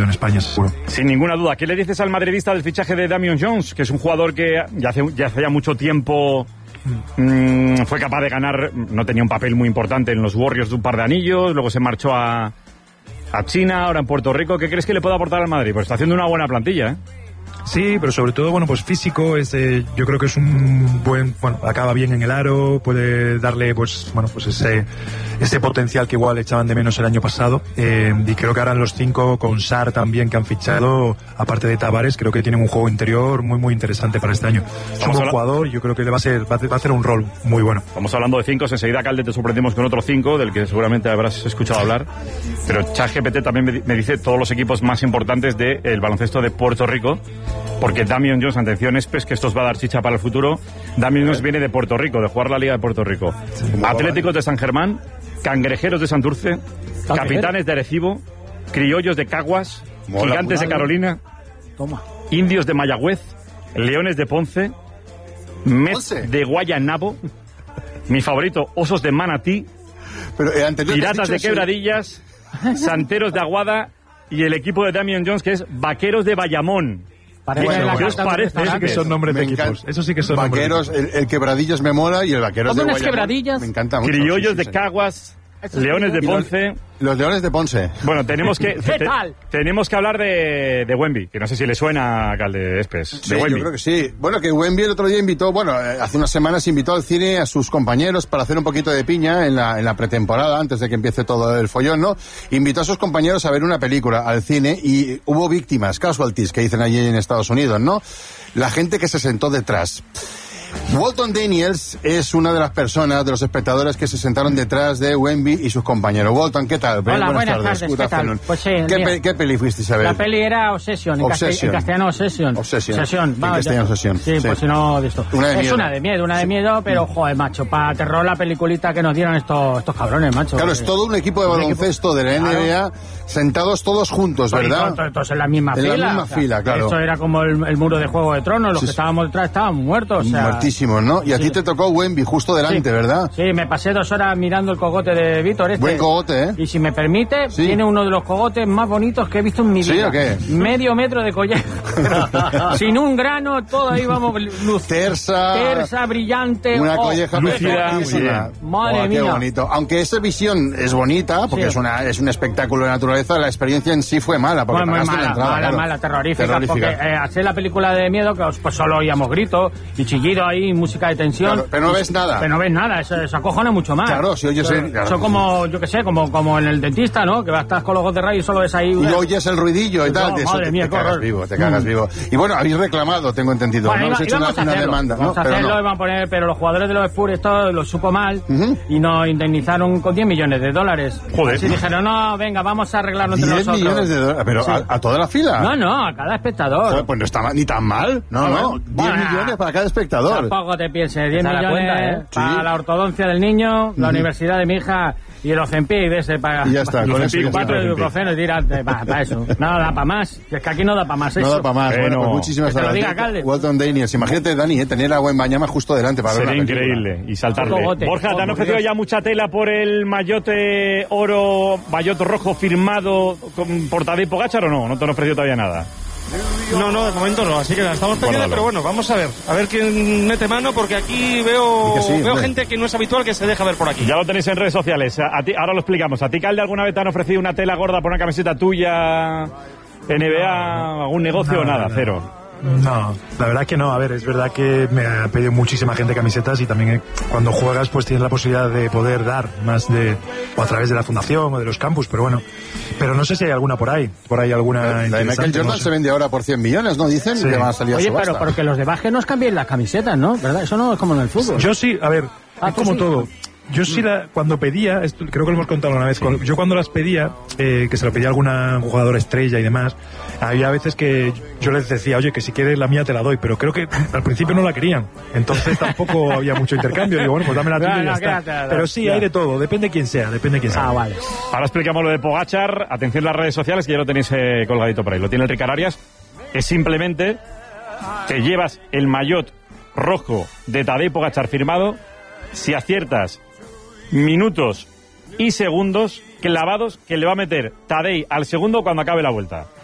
en España, seguro. Sin ninguna duda. ¿Qué le dices al madridista del fichaje de Damian Jones? Que es un jugador que ya hace mucho tiempo fue capaz de ganar, no tenía un papel muy importante en los Warriors de un par de anillos, luego se marchó a China, ahora en Puerto Rico. ¿Qué crees que le puede aportar al Madrid? Pues está haciendo una buena plantilla, ¿eh? Sí, pero sobre todo, bueno, pues físico, yo creo que es un buen, acaba bien en el aro, puede darle, pues ese potencial que igual echaban de menos el año pasado, y creo que ahora los 5 con Sarr también que han fichado, aparte de Tavares, creo que tienen un juego interior muy muy interesante para este año. Es un buen jugador y yo creo que va a hacer un rol muy bueno. Estamos hablando de 5, enseguida, Calde, te sorprendemos con otro 5, del que seguramente habrás escuchado hablar, pero ChatGPT también me dice todos los equipos más importantes del baloncesto de Puerto Rico. Porque Damian Jones, atención, Espes, que esto os va a dar chicha para el futuro. Damian Jones viene de Puerto Rico, de jugar la Liga de Puerto Rico. Atléticos de San Germán, Cangrejeros de Santurce, Capitanes de Arecibo, Criollos de Caguas, Gigantes de Carolina, Indios de Mayagüez, Leones de Ponce, Mets de Guayanabo, mi favorito, Osos de Manatí, Piratas de Quebradillas, Santeros de Aguada y el equipo de Damian Jones, que es Vaqueros de Bayamón. ¿Qué os parece? Eso sí que son nombres de equipos. Eso sí que son Vaqueros, el Quebradillas me mola y el Vaqueros de Guayamón. Quebradillas? Me encanta mucho. Criollos de Caguas, Leones de Ponce. Los Leones de Ponce. Bueno, tenemos que hablar de Wemby, que no sé si le suena a Calde Espes. Sí, yo creo que sí. Bueno, que Wemby el otro día hace unas semanas invitó al cine a sus compañeros para hacer un poquito de piña en la pretemporada, antes de que empiece todo el follón, ¿no? Invitó a sus compañeros a ver una película al cine y hubo víctimas, casualties, que dicen allí en Estados Unidos, ¿no? La gente que se sentó detrás. Walton Daniels es una de las personas, de los espectadores que se sentaron detrás de Wemby y sus compañeros. Walton, ¿qué tal? Hola, buenas tardes. ¿Qué tal? Pues sí, ¿Qué peli fuisteis a ver? La peli era Obsession, en castellano Obsession. En castellano Obsession. Sí, pues si no de esto. Es una de miedo, pero joder, macho, para terror la peliculita que nos dieron estos cabrones, macho. Claro, es todo un equipo de baloncesto de la NBA, sentados todos juntos, ¿verdad? Todos en la misma fila. En la misma fila, claro. Esto era como el muro de Juego de Tronos, los que estábamos detrás estaban muertos. Muertísimos, ¿no? Y a ti te tocó Wemby justo delante, ¿verdad? Sí, me pasé 2 horas mirando el cogote de Víctor. Buen cogote, ¿eh? Y si me permite, tiene uno de los cogotes más bonitos que he visto en mi vida. ¿Sí o qué? Medio metro de collar. Sin un grano, todo ahí vamos. Tersa, brillante. Una colleja lúcida. Madre mía. Qué bonito. Aunque esa visión es bonita, porque es un espectáculo de naturaleza, la experiencia en sí fue mala. Porque muy mala, terrorífica. Porque hacer la película de miedo, que pues solo oíamos gritos y chillido ahí, música de tensión. Claro, pero no ves nada. Pero no ves nada, eso acojona mucho más. Claro, si oyes eso como, yo qué sé, como en el dentista, ¿no? Que estás con los ojos de rayo y solo ves ahí. Y oyes el ruidillo y tal. Madre mía, te cagas vivo. Y bueno, habéis reclamado, tengo entendido. Bueno, no habéis hecho una demanda, vamos a hacerlo, pero iban a poner, pero los jugadores de los Spurs esto lo supo mal y nos indemnizaron con $10 millones. Joder. Así dijeron, no, venga, vamos a arreglarlo entre nosotros. $10 millones, pero sí. ¿A toda la fila? No, a cada espectador. Joder, pues no está ni tan mal. No. 10 millones para cada espectador. Tampoco te pienses, 10 millones para la ortodoncia del niño, la universidad de mi hija y el Ozempic de ese para... Y ya está, con eso. 4 de ibuprofeno y tirante, para eso. No da para más, es que aquí no da para más eso. No da para más, bueno, pues muchísimas gracias. Walton Daniels, imagínate, Dani, tener a Wembanyama justo delante para ver. Sería increíble, y saltarle. Borja, ¿te han ofrecido ya mucha tela por el mayote oro, mayote rojo firmado por Tadej Pogačar o no? ¿No te han ofrecido todavía nada? No, de momento no, así que la estamos pendientes, pero bueno, vamos a ver quién mete mano, porque aquí veo gente que no es habitual que se deja ver por aquí. Ya lo tenéis en redes sociales, ahora lo explicamos. ¿A ti, Calde, alguna vez te han ofrecido una tela gorda por una camiseta tuya, NBA, algún negocio o nada? Cero. No, la verdad que no. A ver, es verdad que me ha pedido muchísima gente camisetas y también cuando juegas pues tienes la posibilidad de poder dar más o a través de la fundación o de los campus, pero bueno, pero no sé si hay alguna por ahí alguna. La de Michael Jordan se vende ahora por 100 millones, ¿no? Dicen que van a salir a subasta. Pero porque los de básquet nos cambien las camisetas, ¿no? ¿Verdad? Eso no es como en el fútbol. Yo sí, a ver, es como todo. Yo sí, cuando pedía, creo que lo hemos contado una vez, yo cuando las pedía, que se lo pedía a alguna jugadora estrella y demás, había veces que yo les decía, oye, que si quieres la mía te la doy, pero creo que al principio no la querían, entonces tampoco había mucho intercambio, digo, bueno, pues dame la tuya y ya está. Pero sí, hay de todo, depende quién sea. Vale. Ahora explicamos lo de Pogačar, atención a las redes sociales, que ya lo tenéis colgadito por ahí, lo tiene el Ricard Arias, es simplemente que llevas el maillot rojo de Tadej Pogačar firmado, si aciertas minutos y segundos clavados que le va a meter Tadej al segundo cuando acabe la vuelta.